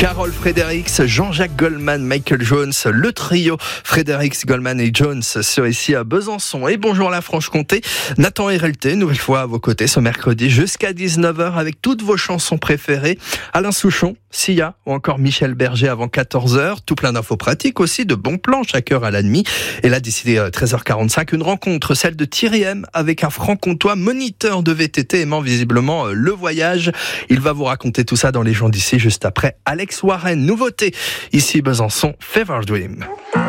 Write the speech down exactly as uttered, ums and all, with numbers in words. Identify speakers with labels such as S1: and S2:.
S1: Carol Fredericks, Jean-Jacques Goldman, Michael Jones, le trio Fredericks, Goldman et Jones sur ici à Besançon. Et bonjour la Franche-Comté, Nathan Hérelté, nouvelle fois à vos côtés ce mercredi jusqu'à dix-neuf heures avec toutes vos chansons préférées. Alain Souchon, Sia ou encore Michel Berger avant quatorze heures. Tout plein d'infos pratiques aussi, de bons plans chaque heure à la demi. Et là d'ici treize heures quarante-cinq, une rencontre, celle de Thierry M avec un franc-comtois moniteur de V T T aimant visiblement le voyage. Il va vous raconter tout ça dans les gens d'ici juste après Alex Warren, nouveauté ici Besançon, Fever Dream.